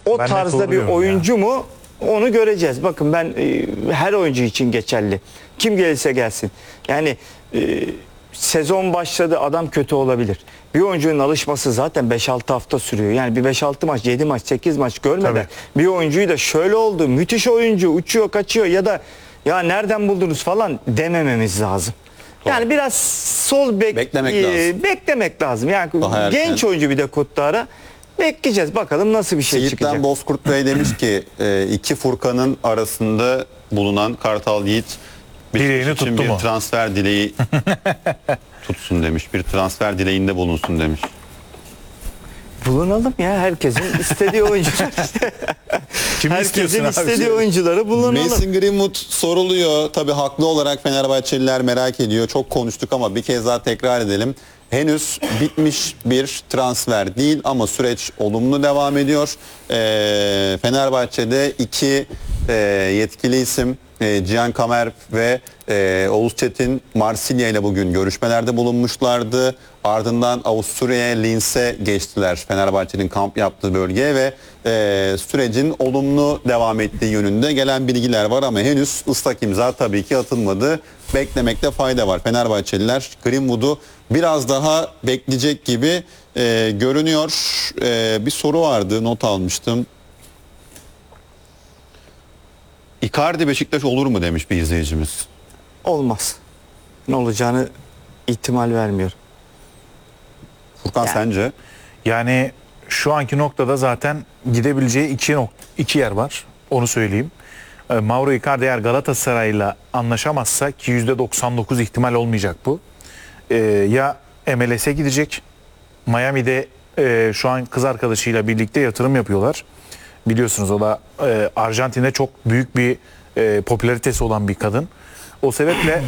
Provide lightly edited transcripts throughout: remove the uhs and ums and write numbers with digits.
o Ben net tarzda bir oluyorum oyuncu mu? Onu göreceğiz. Bakın ben her oyuncu için geçerli. Kim gelirse gelsin. Yani sezon başladı, adam kötü olabilir. Bir oyuncunun alışması zaten 5-6 hafta sürüyor. Yani bir 5-6 maç, 7 maç, 8 maç görmeden Tabii. bir oyuncuyu da şöyle oldu, müthiş oyuncu, uçuyor, kaçıyor ya da ya nereden buldunuz falan demememiz lazım. Yani biraz sol beklemek lazım. Yani Daha genç erken. oyuncu bir de Kutluar'a bekleyeceğiz. Bakalım nasıl bir şey çıkacak. Yiğit'ten Bozkurt Bey demiş ki iki Furkan'ın arasında bulunan Kartal Yiğit Dileğini için tuttu bir mu? transfer dileği tutsun demiş. Bir transfer dileğinde bulunsun demiş. Bulunalım ya, herkesin istediği oyuncular. Kimi Herkesin istiyorsun abi? istediği oyuncuları bulunalım. Mason Greenwood soruluyor. Tabii haklı olarak Fenerbahçeliler merak ediyor. Çok konuştuk ama bir kez daha tekrar edelim. Henüz bitmiş bir transfer değil ama süreç olumlu devam ediyor. Fenerbahçe'de iki yetkili isim Cihan Kamer ve Oğuz Çetin Marsilya ile bugün görüşmelerde bulunmuşlardı. Ardından Avusturya'ya, Linz'e geçtiler, Fenerbahçe'nin kamp yaptığı bölgeye ve sürecin olumlu devam ettiği yönünde gelen bilgiler var ama henüz ıslak imza tabii ki atılmadı. Beklemekte fayda var. Fenerbahçeliler Greenwood'u biraz daha bekleyecek gibi görünüyor. Bir soru vardı, not almıştım. Icardi Beşiktaş olur mu demiş bir izleyicimiz. Olmaz. Ne olacağını ihtimal vermiyor. Furkan sence? Yani şu anki noktada zaten gidebileceği iki yer var. Onu söyleyeyim. Mauro Icardi eğer Galatasaray'la anlaşamazsa, ki %99 ihtimal olmayacak bu. Ya MLS'e gidecek. Miami'de şu an kız arkadaşıyla birlikte yatırım yapıyorlar. Biliyorsunuz o da Arjantin'de çok büyük bir popülaritesi olan bir kadın. O sebeple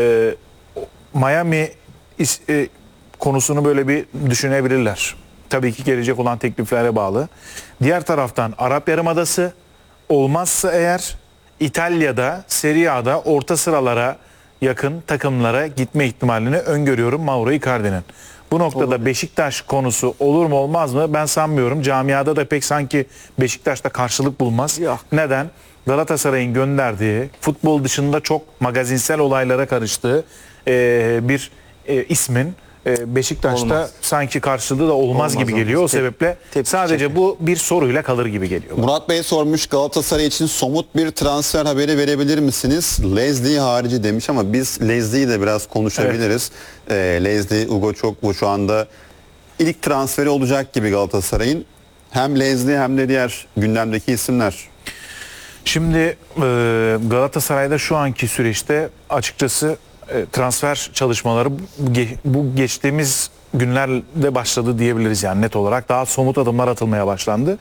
Miami konusunu böyle bir düşünebilirler. Tabii ki gelecek olan tekliflere bağlı. Diğer taraftan Arap Yarımadası, olmazsa eğer İtalya'da, Serie A'da orta sıralara yakın takımlara gitme ihtimalini öngörüyorum Mauro Icardi'nin. Bu noktada Beşiktaş konusu olur mu olmaz mı ben sanmıyorum. Camiada da pek sanki Beşiktaş'ta karşılık bulmaz. Yok. Neden? Galatasaray'ın gönderdiği, futbol dışında çok magazinsel olaylara karıştığı bir ismin Beşiktaş'ta Olmaz. sanki karşılığı da olmaz gibi geliyor. O sebeple sadece bu bir soruyla kalır gibi geliyor. Murat Bey sormuş, Galatasaray için somut bir transfer haberi verebilir misiniz? Leslie harici demiş ama biz Leslie'yi de biraz konuşabiliriz. Leslie Ugochukwu şu anda ilk transferi olacak gibi Galatasaray'ın. Hem Leslie hem de diğer gündemdeki isimler. Şimdi Galatasaray'da şu anki süreçte açıkçası transfer çalışmaları bu geçtiğimiz günlerde başladı diyebiliriz, yani net olarak daha somut adımlar atılmaya başlandı.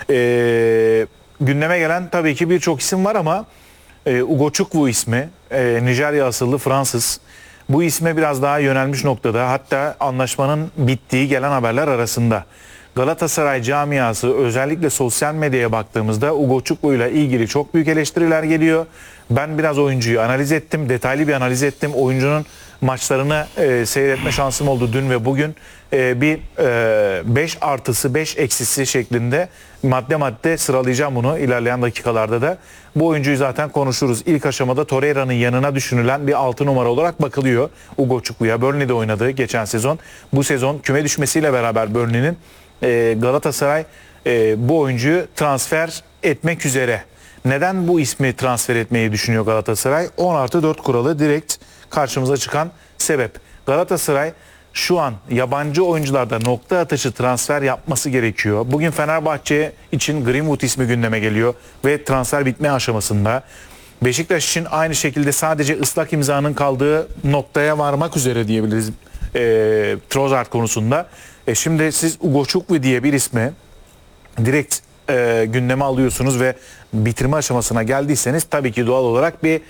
Gündeme gelen tabii ki birçok isim var ama Ugochukwu ismi, Nijerya asıllı Fransız, bu isme biraz daha yönelmiş noktada, hatta anlaşmanın bittiği gelen haberler arasında. Galatasaray camiası özellikle sosyal medyaya baktığımızda Ugochukwu ile ilgili çok büyük eleştiriler geliyor. Ben biraz oyuncuyu analiz ettim, detaylı bir analiz ettim. Oyuncunun maçlarını seyretme şansım oldu dün ve bugün. Bir 5 artısı 5 eksisi şeklinde madde madde sıralayacağım bunu ilerleyen dakikalarda da. Bu oyuncuyu zaten konuşuruz. İlk aşamada Torreira'nın yanına düşünülen bir 6 numara olarak bakılıyor Ugochukwu'ya. Burnley'de oynadığı geçen sezon. Bu sezon küme düşmesiyle beraber Burnley'nin Galatasaray bu oyuncuyu transfer etmek üzere. Neden bu ismi transfer etmeyi düşünüyor Galatasaray? 10+4 kuralı direkt karşımıza çıkan sebep. Galatasaray şu an yabancı oyuncularda nokta atışı transfer yapması gerekiyor. Bugün Fenerbahçe için Greenwood ismi gündeme geliyor ve transfer bitme aşamasında. Beşiktaş için aynı şekilde sadece ıslak imzanın kaldığı noktaya varmak üzere diyebiliriz Trossard konusunda. Şimdi siz Ugochukwu diye bir ismi direkt gündeme alıyorsunuz ve bitirme aşamasına geldiyseniz tabii ki doğal olarak bir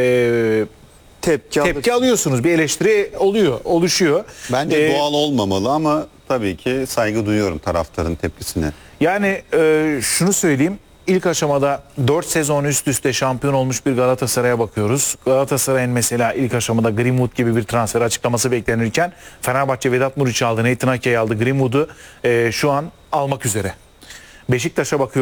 tepki alıyorsunuz. Bir eleştiri oluşuyor. Bence doğal olmamalı ama tabii ki saygı duyuyorum taraftarın tepkisine. Yani şunu söyleyeyim. İlk aşamada 4 sezon üst üste şampiyon olmuş bir Galatasaray'a bakıyoruz. Galatasaray'ın mesela ilk aşamada Greenwood gibi bir transfer açıklaması beklenirken Fenerbahçe Vedat Muriç'i aldı, Nathan Ake'yi aldı, Greenwood'u şu an almak üzere. Beşiktaş'a bakıyoruz.